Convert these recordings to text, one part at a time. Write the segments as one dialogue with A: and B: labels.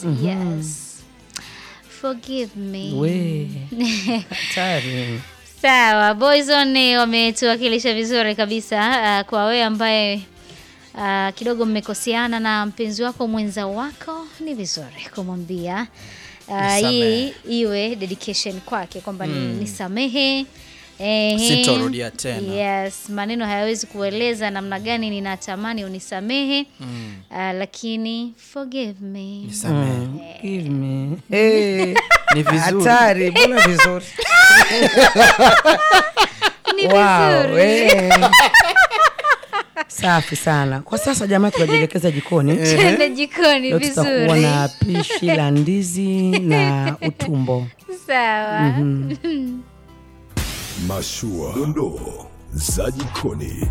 A: Yes. Forgive me.
B: We. Hatari.
A: Sawa, Boyzone wametuwakilisha vizuri kabisa. Kwa wewe ambaye kidogo mmekosiana na mpenzi wako mwenza wako, ni vizuri kumwambia hii iwe dedication kwake kwamba nisamehe.
C: Sitorudia tena.
A: Yes, maneno hayawezi kueleza namna gani ninatamani unisamehe. Lakini forgive me.
C: Nisamehe.
B: Give me.
C: Ni vizuri.
B: Hatari, mbona vizuri?
A: Ni
B: Wow,
A: vizuri.
B: Safi sana. Kwa sasa jamaa tunajielekeza jikoni.
A: Twende jikoni
B: Leo tutakuwa
A: vizuri.
B: na pishi la ndizi na utumbo.
A: Sawa.
D: Mashua, dondoo za jikoni.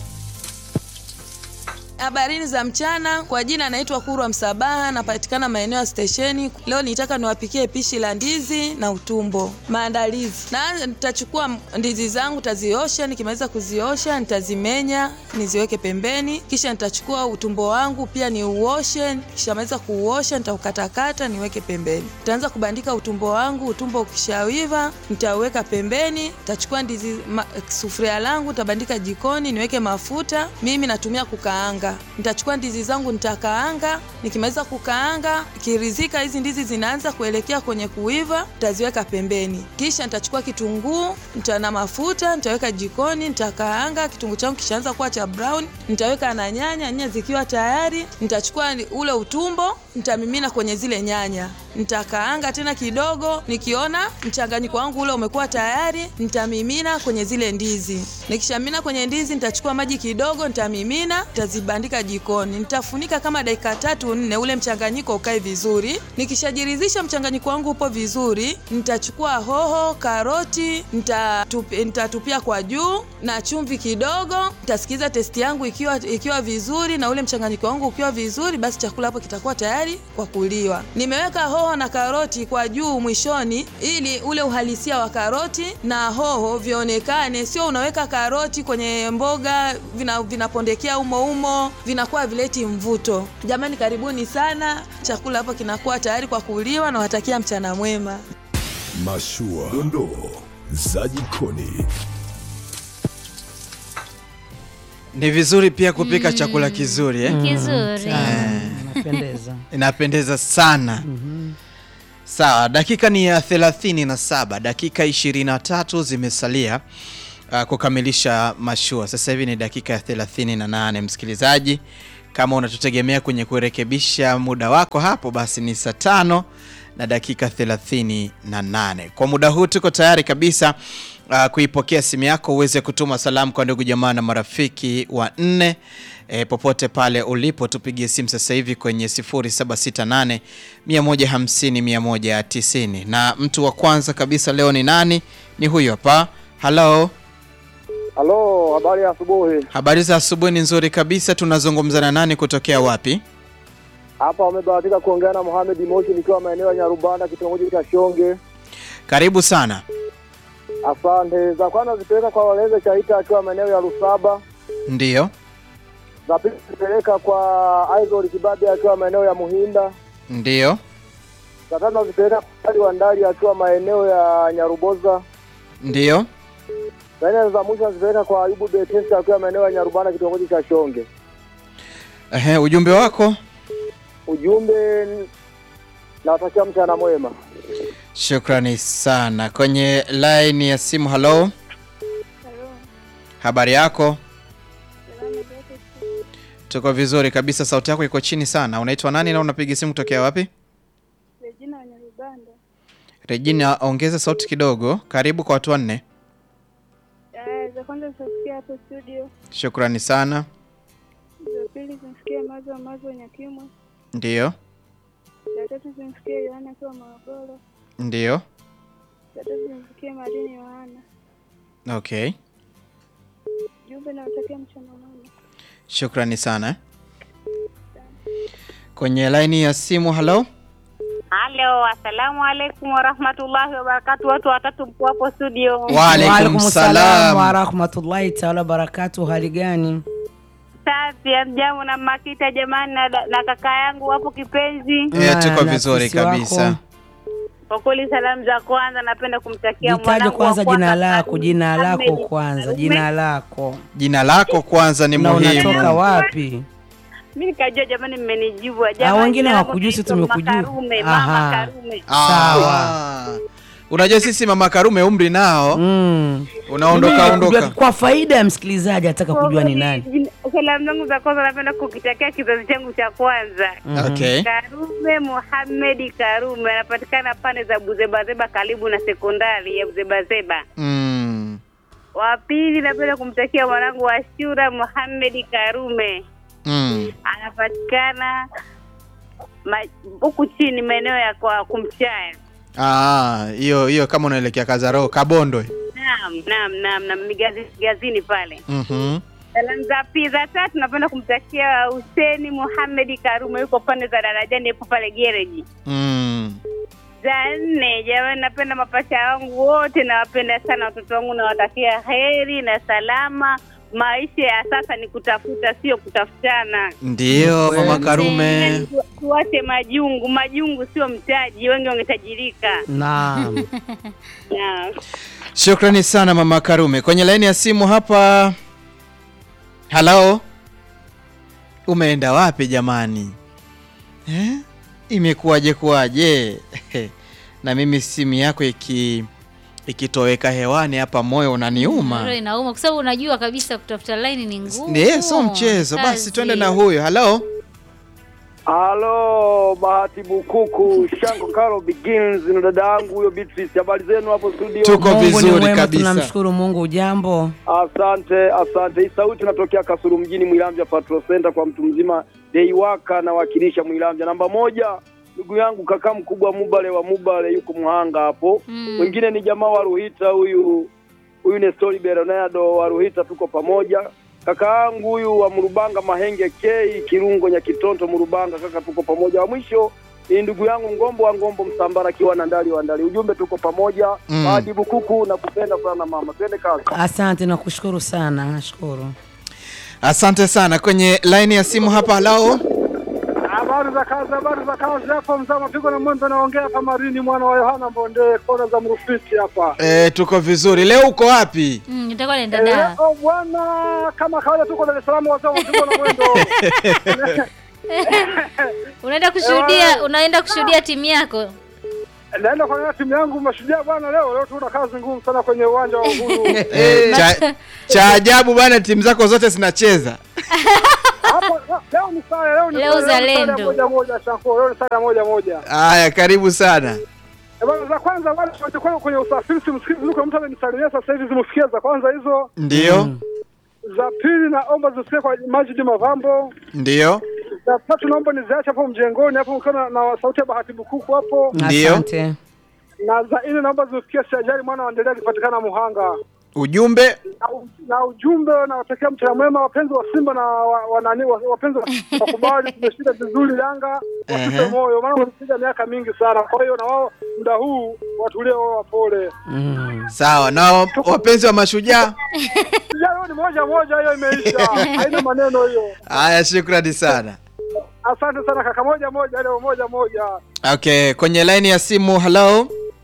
E: Habarini za mchana, kwa jina naitwa Kurwa Msabaha, napatikana maeneo ya stesheni. Leo nitaka niwapikie pishi la ndizi na utumbo. Maandalizi: na nitachukua ndizi zangu, taziosha, nikimaliza kuziosha nitazimenya, niziweke pembeni. Kisha nitachukua utumbo wangu pia niuoshe, kisha maliza kuuosha nitaukatakata niweke pembeni. Nitaanza kubandika utumbo wangu, utumbo ukishawiva nitauweka pembeni. Nitachukua ndizi sufuria langu, nitabandika jikoni, niweke mafuta. Mimi natumia kukaanga. Nitachukua ndizi zangu nitakaanga, nikimaliza kukaanga, kirizika hizi ndizi zinaanza kuelekea kwenye kuiva, nitaziweka pembeni. Kisha nitachukua kitunguu, na mafuta, nitaweka jikoni, nitakaanga. Kitunguu changu kishaanza kuwa cha brown, nitaweka na nyanya zikiwa tayari. Nitachukua ule utumbo, nitamimina kwenye zile nyanya. Nitakaanga tena kidogo, nikiona mchanganyiko wangu ule umekuwa tayari, nitamimina kwenye zile ndizi. Nikishamimina kwenye ndizi, nitachukua maji kidogo, nitamimina, nitazibandika jikoni. Nitafunika kama dakika 3-4 ule mchanganyiko ukae vizuri. Nikishajiridhisha mchanganyiko wangu upo vizuri, nitachukua hoho, karoti, nitatupia kwa juu na chumvi kidogo. Nitasikiza testi yangu ikiwa vizuri na ule mchanganyiko wangu ukiwa vizuri, basi chakula hapo kitakuwa tayari kwa kuliwa. Nimeweka hoho na karoti kwa juu mwishoni ili ule uhalisia wa karoti na hoho vionekane. Sio unaweka karoti kwenye mboga vinapondekea umo vinakuwa vileti mvuto. Jamani, karibuni sana, chakula hapo kinakuwa tayari kwa kuliwa, na watakia mchana mwema.
D: Mashua, dondoo za jikoni.
C: Ni vizuri pia kupika chakula kizuri
A: Kizuri.
B: Inapendeza.
C: Inapendeza sana. Sawa, dakika ni ya 37, dakika 23 zimesalia kukamilisha mashua. Sasa hivi ni dakika ya 38, msikilizaji. Kama unatutegemea kwenye kurekebisha muda wako hapo, basi ni saa 5 na dakika 38. Kwa muda huu tuko tayari kabisa kuipokea simu yako uweze kutuma salamu kwa ndugu jamaa na marafiki wa 4. Popote pale ulipo, tupigie simu sasa hivi kwenye 0768 150 190. Na mtu wa kwanza kabisa leo ni nani? Ni huyu hapa. Hello.
F: Halo, habari ya asubuhi.
C: Habari za asubuhi ni nzuri kabisa. Tunazungumza na nani kutokea wapi?
F: Hapa wamebahatika kuongea na Mohamed Moshi nikiwa maeneo ya Nyarubanda, kitongoji cha Shonge.
C: Karibu sana.
F: Asante. Za kwanza zipeleka kwa Waleze Chaita akiwa maeneo ya Rusaba.
C: Ndiyo.
F: Za pili zipeleka kwa Aizori Kibabe akiwa maeneo ya Muhinda.
C: Ndiyo.
F: Za tatu zipeleka kwa Ali Wandali akiwa maeneo ya Nyaruboza.
C: Ndiyo.
F: Za mwisho zipeleka kwa Ayubu Betesa akiwa maeneo ya Nyarubanda, kitongoji cha Shonge.
C: Ujumbe wako?
F: Ujumbe, nawatakia mchana mwema.
C: Shukrani sana. Kwenye line ya simu. Hello. Habari yako? Tuko vizuri kabisa. Sauti yako iko chini sana. Unaitwa nani na unapiga simu kutokea wapi?
G: Regina Nyarubanda.
C: Regina, ongeza sauti kidogo. Karibu kwa watu 4.
G: Za kwanza tusikie hapo studio.
C: Shukrani sana.
G: Za pili tusikie mazo Nyakimwe.
C: Ndiyo.
G: Za tatu tusikie Yohana kwa Morogoro.
C: Ndiyo.
G: Za tatu tusikie Madini Yohana.
C: Okay.
G: Jumbe na watakia mchana mwema.
C: Shukrani sana. Kwenye line ya simu. Hello.
H: Halo, assalamu alaikum wa rahmatullahi wa barakatuh. Watu watatu mpo hapo studio.
C: Wa alaikum salam
B: wa rahmatullahi ta'ala barakatuh. Hali gani?
H: Safi, amjamu na Makita jamani na kaka yangu wapo kipenzi.
C: Tuko vizuri kabisa.
H: Kwa kweli salamu za kwanza napenda kumtakia
B: mwanangu kwanza jina lako kwanza, jina lako kwanza ni muhimu. Na unatoka wapi?
H: Mimi nikajua jamani mmenijibu jamani.
B: Wengine hawakujui, sisi tumekujua.
H: Mama Karume.
C: Sawa. Unajua sisi Mama Karume umri nao. Unaondoka.
B: Kwa faida ya msikilizaji ataka kujua ni nani.
H: Salamu zangu za kwanza napenda kukitakia kizazi changu cha kwanza.
C: Okay.
H: Karume Mohamed Karume anapatikana pande za Buzebazeba karibu na sekondari ya Buzebazeba. Wa pili napenda kumtakia mwanangu Ashura Mohamed Karume. Anapatikana huku chini maeneo ya kwa Kumchaya.
C: Hiyo kama unaelekea Kazaro Kabondo.
H: Naam, Migazini pale. Salamu za tatu napenda kumtakia Hussein Mohamed Karume yuko pande za Darajani hapo pale gereji. Za nne jamani napenda mapacha wangu wote nawapenda sana watoto wangu nawatakia heri na salama. Maisha ya sasa ni kutafuta sio kutafutana.
C: Ndio Mama Karume.
H: Tuache majungu sio mtaji, wengi wangetajirika.
B: Naam.
C: Shukrani sana Mama Karume. Kwenye laini ya simu hapa. Hello. Umeenda wapi jamani? Imekuwaje? Na mimi simu yako ikitoweka hewani hapa moyo unaniuma.
A: Moyo inauma kwa sababu unajua kabisa kutafuta line ni ngumu.
C: Ndiyo, sio mchezo. Basi twende na huyo. Hello.
F: Halo, Bahati Bukuku, Shanko Karo Begins na dada yangu huyo Beatrice. Habari zenu hapo studio?
C: Tuko vizuri kabisa.
B: Tunamshukuru Mungu. Ujambo?
F: Asante. Hii sauti natokea Kasulu mjini Mwilamvya Patrol Center kwa mtu mzima Deiwaka na wakilisha Mwilamvya. Namba 1, ndugu yangu kaka mkubwa Mubale yuko Muhanga hapo. Wengine ni jamaa wa Ruhita huyu ni Story Bernardo wa Ruhita, tuko pamoja. Kaka yangu huyu wa Murubanga Mahenge K Kirungo Nyakitonto Murubanga, kaka tuko pamoja. Wa mwisho ni ndugu yangu Ngombo Msambara kiwa na Ndali wa Ndali. Ujumbe tuko pamoja. Bahati Bukuku na kupenda sana mama. Twende kazi.
B: Asante na kushukuru sana. Nashukuru.
C: Asante sana. Kwenye line ya simu hapa. Hello.
I: Habari za kazi hapo mzama pigo na mwendo naongea hapa Marini mwana wa Yohana Mbonde kona za Mrufiti hapa.
C: Tuko vizuri. Leo uko wapi?
A: Nitakuwa naenda da.
I: Bwana kama kawaida tuko Dar es Salaam wazao pigo na mwendo.
A: Unaenda kushuhudia timu yako?
I: Naenda kwa timu yangu Mashujaa bwana leo tuna kazi ngumu sana kwenye uwanja wa Uhuru.
C: Cha ajabu bwana timu zako zote zinacheza.
I: Hapo leo ni sare
A: leo uzalendo.
I: Moja Shanko leo ni sare moja.
C: Haya karibu sana.
I: Bwana za kwanza wale watakuwa kwenye usafiri simsikizi kwa mtu amenisalimia sasa hivi zimsikia za kwanza hizo.
C: Ndio.
I: Za pili naomba zisikie kwa Majid Mavambo.
C: Ndio.
I: Za tatu naomba niziache hapo mjengoni hapo mkiona na sauti ya Bahati Bukuku hapo.
C: Ndio.
B: Asante.
I: Na za nne naomba zisikie Shajari mwana waendelea kupatikana Muhanga.
C: Ujumbe
I: na ujumbe na watakia mchana mwema wapenzi wa Simba na wapenzi wakubali tumeshinda vizuri Yanga wasipe moyo maana wamepiga miaka mingi sana, kwa hiyo na wao muda huu watulie wao wapole.
C: Sawa. Na wapenzi wa Mashujaa
I: leo ni moja hiyo imeisha. Haina maneno hiyo.
C: Haya shukrani sana.
I: Asante sana kaka moja leo moja.
C: Okay, kwenye line ya simu. Hello.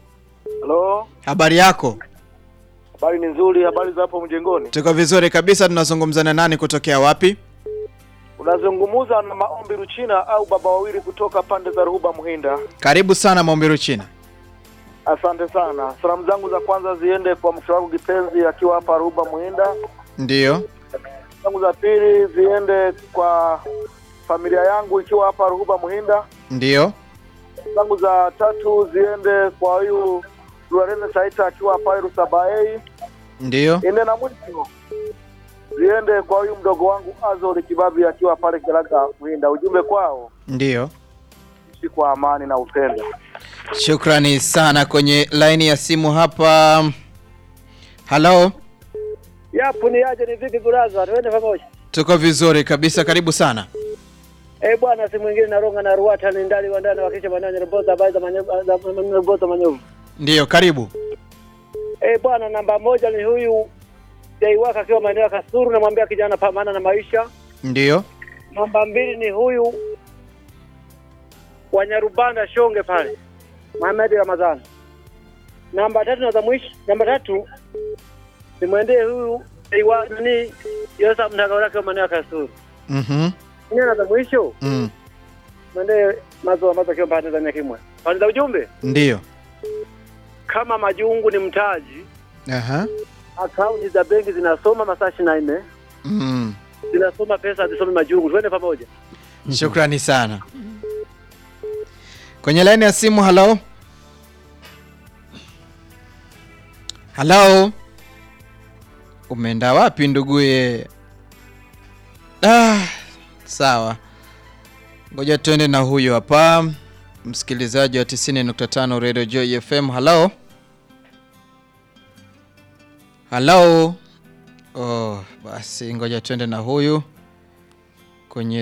C: Habari yako?
F: Habari ni nzuri. Habari za hapo mjengoni?
C: Tuko vizuri kabisa. Tunazungumza na nani kutokea wapi?
F: Unazungumza na Maombi Ruchina au baba wawili kutoka pande za Ruhuba Muhinda.
C: Karibu sana Maombi Ruchina.
F: Asante sana. Salamu zangu za kwanza ziende kwa mke wangu kipenzi akiwa hapa Ruhuba Muhinda.
C: Ndio.
F: Zangu za pili ziende kwa familia yangu ikiwa hapa Ruhuba Muhinda.
C: Ndio.
F: Zangu za tatu ziende kwa huyu Luarene Saita akiwa hapa Rusabaei.
C: Ndio.
F: Ende na mwisho ziende kwa huyu mdogo wangu Azori Kibabi akiwa pale Kelaga Muhinda. Ujumbe kwao.
C: Ndio.
F: Kwa amani na upendo.
C: Shukrani sana. Kwenye line ya simu hapa. Hello.
F: Yapo ni aje ni vipi brother? Twende pamoja.
C: Tuko vizuri kabisa. Karibu sana.
F: Bwana si mwingine na Ronga na Ruata ni Ndali wa ndani wakisha maneno Roboza baadhi za Roboza Manyovu.
C: Ndio, karibu.
F: Bwana namba 1 ni huyu Deiwaka akiwa maeneo ya Kasuru, namwambia kijana pambana na maisha.
C: Ndio.
F: Namba 2 ni huyu Wanyarubanda Shonge pale, Mohamed Ramadhani. Namba 3 na za mwisho, namba 3 nimwendee huyu ni Yosa Mtagaura kwa maana ya Kasuru. Nini na za mwisho? Mwendee mazo kwa pande za Nyakimwe. Pande za ujumbe?
C: Ndio.
F: Kama majungu ni mtaji. Akaunti za benki zinasoma masaa 24. Zinasoma pesa, zisome majungu. Twende pamoja.
C: Shukrani sana. Kwenye line ya simu, hello. Hello. Umeenda wapi nduguye? Sawa. Ngoja tuende na huyo hapa. Msikilizaji wa 90.5 Radio Joy FM. Hello. Hello. Basi ngoja tuende na huyu kwenye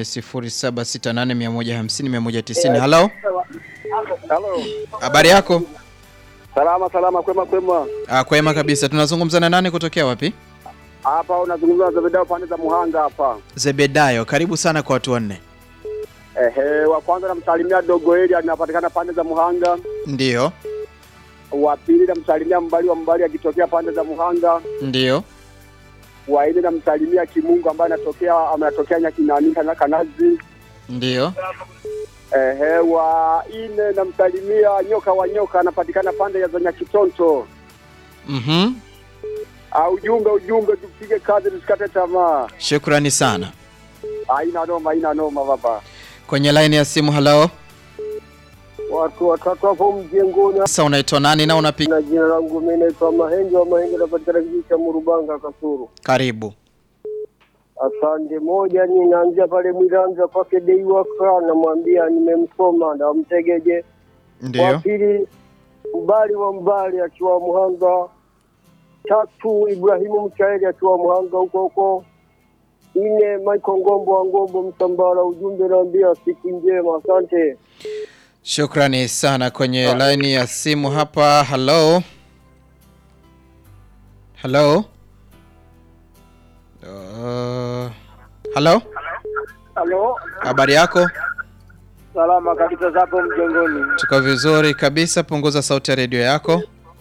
C: 0768150190. Hello.
F: Hello.
C: Habari yako?
F: Salama, kwema.
C: Kwema kabisa. Tunazungumza na nani kutokea wapi?
F: Hapa unazungumza na Zebedayo pande za Muhanga hapa.
C: Zebedayo, karibu sana kwa watu wanne.
F: Wa kwanza namsalimia Dogo Eli, anapatikana pande za Muhanga.
C: Ndio.
F: Wa pili namsalimia Mbali akitokea pande za Muhanga.
C: Ndio.
F: Wa nne namsalimia Kimungu ambaye anatokea Nyakinani na Kanazi.
C: Ndio.
F: Wa nne namsalimia Nyoka anapatikana pande ya Nyakitonto. Ujumbe tupige kazi, tusikate tamaa.
C: Shukrani sana.
F: Haina noma baba.
C: Kwenye line ya simu, hello.
F: Watu watatu hapo mjengoni.
C: Sasa unaitwa nani na unapiga?
F: Jina langu mimi naitwa Mahenge napatikana kijiji cha Murubanga Kasuru.
C: Karibu.
F: Asante. Moja ni naanzia pale Mwiranza kwake Deiwaka, namwambia nimemsoma na mtegeje.
C: Ndio.
F: Wa pili Mbali akiwa Muhanga. 3 Ibrahimu Mchaeli akiwa Muhanga huko. 4 Michael Ngombo Msambara. Ujumbe naambia siku njema. Asante.
C: Shukrani sana. Kwenye line ya simu hapa, hello. Hello. Hello.
F: Hello.
C: Habari yako?
F: Salama kabisa hapo mjengoni.
C: Tuko vizuri kabisa. Punguza sauti ya redio yako.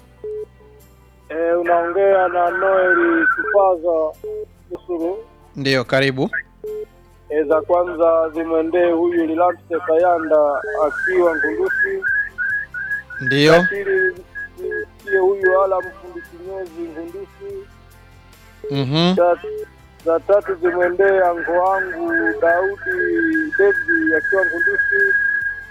F: Unaongea na Noeli Kupaza Kusuru.
C: Ndio, karibu.
F: Za kwanza zimwendee huyu Lilamse Kayanda akiwa Ngundusi.
C: Ndio.
F: Pili ni huyu Ala Mfundi Kinyezi Ngundusi. Za tatu zimwendee ango wangu Daudi David akiwa Ngundusi.